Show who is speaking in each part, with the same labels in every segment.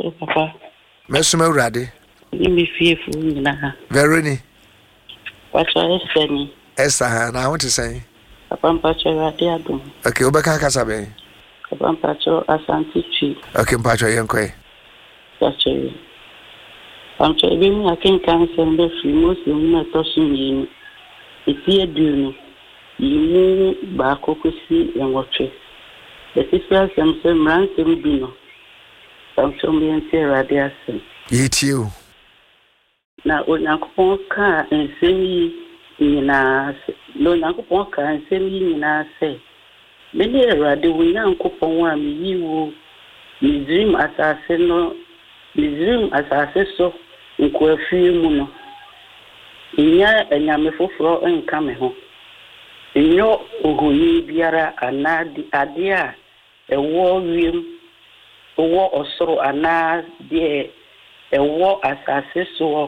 Speaker 1: Papa.
Speaker 2: Mesuma urade.
Speaker 1: Me fearful na.
Speaker 2: Veroni.
Speaker 1: What's Esther?
Speaker 2: Esther, na want to say.
Speaker 1: Papa Pacho Rade Adum.
Speaker 2: Okay, Obaka Kasabe.
Speaker 1: Papa Pacho Asante Chi.
Speaker 2: Okay, Pacho Yankwe.
Speaker 1: Pacho. I'm trying I can cancel the free Muslim not touching you. If you do, you back okusi and watch it. The sisters themselves ransom bino. Some me and say radiation.
Speaker 2: Eat you.
Speaker 1: Now, when I come car and send me in a no, Nankupon car and send me in a say. Many a radio will now coupon one you dream as I say no, dream as I say so in Quafi Muno. In ya and Yamefo for and come home. In your Uhui Biara and Nadi Adia, a war room, a war or so, and now, dear, a war as I say so.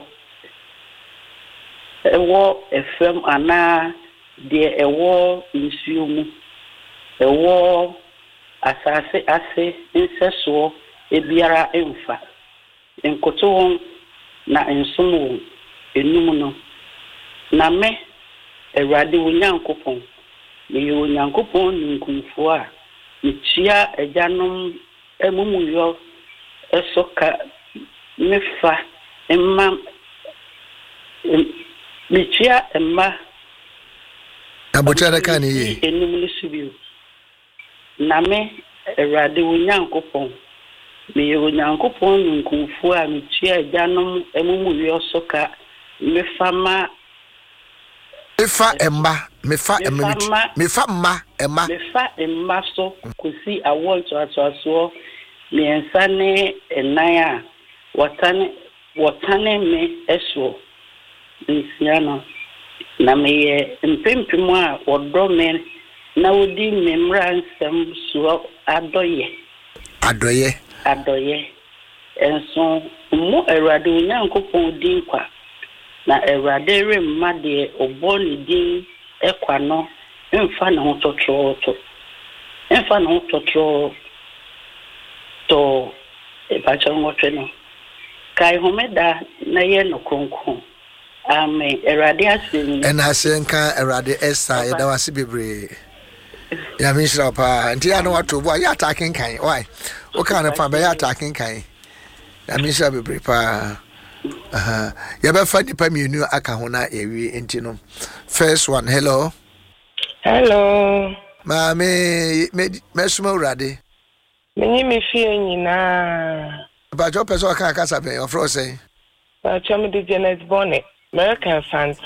Speaker 1: A war a firm ana de a war in sumu a war as I say incestual a biara enfa in koton na ensumu enumuno na me a radi wunyankopon me wunyankopon ninkunfo a metia ajanom emumuyo esoka mefa emma Michia Emma
Speaker 2: Abuchara Kani
Speaker 1: Enumisubu Name Radi Wunyankopon. Me Wunyankopon Nkunfua Michia Janum Emumu Yosoka Mefama
Speaker 2: Mefa Emma Mefa Emma
Speaker 1: so kusi awon to aso me ensane enaya watane me eso Nsiano na meye mpempemu a wodome na wodi memra nsem so adoye enso mo Awurade Onyankopon din kwa na Awurade remma de obo ni din ekwa no mfa na hototro to e ba changotwe no kai homeda na ye no kronkron. Amen. Erade asin.
Speaker 2: And I say, Erade Esther, you was bebre. Ya minshra pa. Nti ano watu bo ya attacking kan. Why? O kan fa be ya attacking kan. Ya minshra bebre pa. Ya be fa nipa mienu aka ho na ewi enti no. First one, hello.
Speaker 3: Hello.
Speaker 2: Me suma urade.
Speaker 3: Menyi me fie nyina.
Speaker 2: Ba jo person aka kasa be your fro say.
Speaker 3: Ba chom di Janet Bonnet. American fans